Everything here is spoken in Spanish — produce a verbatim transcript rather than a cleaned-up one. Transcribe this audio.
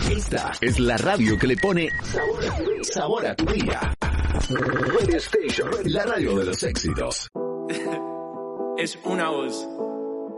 Esta es la radio que le pone sabor a tu, sabor a tu día. Radio Station, la radio de los éxitos. Es una voz.